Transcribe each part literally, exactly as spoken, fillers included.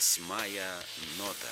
Восьмая нота.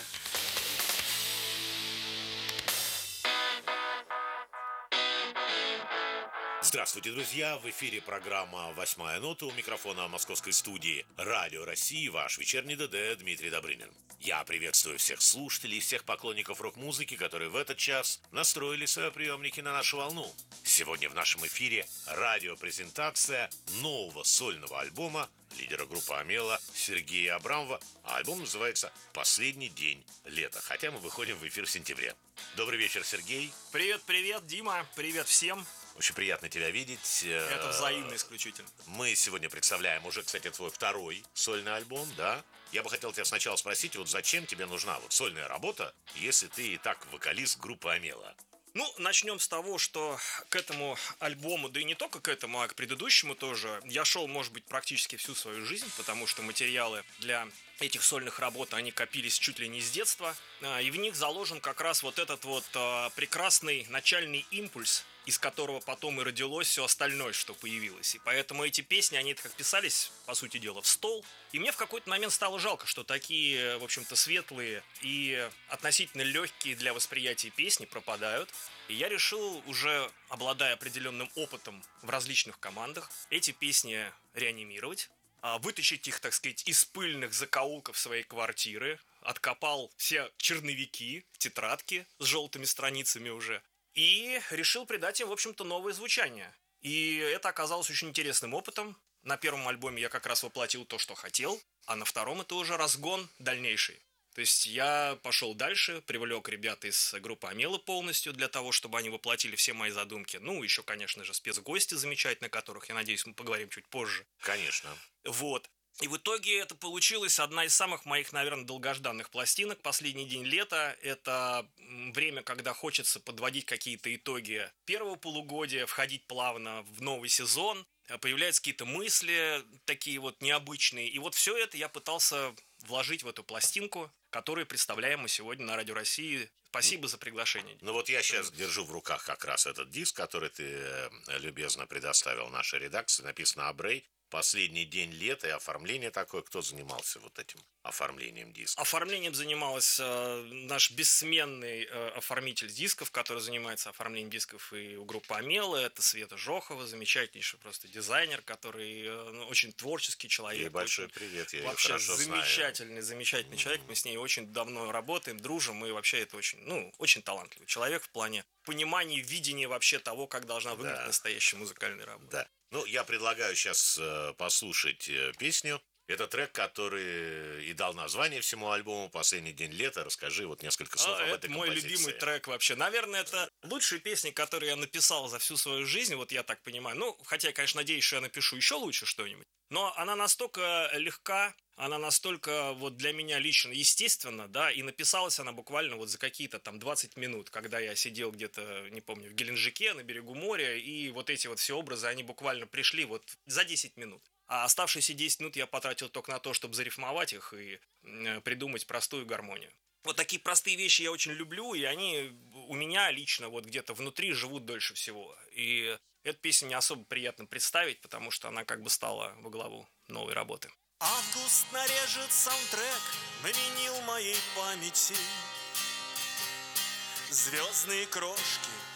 Здравствуйте, друзья! В эфире программа «Восьмая нота», у микрофона московской студии «Радио России», ваш вечерний ДД Дмитрий Добрынин. Я приветствую всех слушателей и всех поклонников рок-музыки, которые в этот час настроили свои приемники на нашу волну. Сегодня в нашем эфире радиопрезентация нового сольного альбома лидера группы «Омела» Сергея Абрамова. А альбом называется «Последний день лета», хотя мы выходим в эфир в сентябре. Добрый вечер, Сергей. Привет-привет, Дима. Привет всем. Очень приятно тебя видеть. Это взаимно исключительно. Мы сегодня представляем уже, кстати, твой второй сольный альбом, да? Я бы хотел тебя сначала спросить, вот зачем тебе нужна вот сольная работа, если ты и так вокалист группы «Омела»? Ну, начнем с того, что к этому альбому, да и не только к этому, а к предыдущему тоже, я шел, может быть, практически всю свою жизнь, потому что материалы для этих сольных работ, они копились чуть ли не с детства, и в них заложен как раз вот этот вот прекрасный начальный импульс, из которого потом и родилось все остальное, что появилось. И поэтому эти песни, они как писались, по сути дела, в стол. И мне в какой-то момент стало жалко, что такие, в общем-то, светлые и относительно легкие для восприятия песни пропадают. И я решил, уже обладая определенным опытом в различных командах, эти песни реанимировать, вытащить их, так сказать, из пыльных закоулков своей квартиры, откопал все черновики, тетрадки с желтыми страницами уже, и решил придать им, в общем-то, новое звучание. И это оказалось очень интересным опытом. На первом альбоме я как раз воплотил то, что хотел, а на втором это уже разгон дальнейший. То есть я пошел дальше, привлек ребят из группы «Омела» полностью для того, чтобы они воплотили все мои задумки. Ну, еще, конечно же, спецгости замечательные, о которых, я надеюсь, мы поговорим чуть позже. Конечно. Вот. И в итоге это получилась одна из самых моих, наверное, долгожданных пластинок. «Последний день лета» — это время, когда хочется подводить какие-то итоги первого полугодия, входить плавно в новый сезон, появляются какие-то мысли такие вот необычные. И вот все это я пытался вложить в эту пластинку, которую представляем мы сегодня на Радио России. Спасибо за приглашение. Ну вот я сейчас держу в руках как раз этот диск, который ты любезно предоставил нашей редакции. Написано «Абрей». «Последний день лета» и оформление такое. Кто занимался вот этим оформлением диска? Оформлением занимался э, наш бессменный э, оформитель дисков, который занимается оформлением дисков и у группы «Омела». Это Света Жохова, замечательнейший просто дизайнер, который э, ну, очень творческий человек. Ей большой очень, привет, я ее вообще хорошо замечательный, знаю. замечательный mm-hmm. человек. Мы с ней очень давно работаем, дружим, и вообще это очень, ну, очень талантливый человек в плане понимания, видения вообще того, как должна выглядеть да. настоящая музыкальная работа. Да. Ну, я предлагаю сейчас э, послушать э, песню. Это трек, который и дал название всему альбому «Последний день лета». Расскажи вот несколько слов а, об это этой мой композиции. Любимый трек вообще. Наверное, это лучшие песни, которые я написал за всю свою жизнь, вот я так понимаю. Ну, хотя я, конечно, надеюсь, что я напишу еще лучше что-нибудь. Но она настолько легка, она настолько вот для меня лично естественно, да, и написалась она буквально вот за какие-то там двадцать минут, когда я сидел где-то, не помню, в Геленджике, на берегу моря, и вот эти вот все образы, они буквально пришли вот за десять минут. А оставшиеся десять минут я потратил только на то, чтобы зарифмовать их и придумать простую гармонию. Вот такие простые вещи я очень люблю, и они у меня лично вот где-то внутри живут дольше всего. И эту песню не особо приятно представить, потому что она как бы стала во главу новой работы. Август нарежет саундтрек на винил моей памяти. Звездные крошки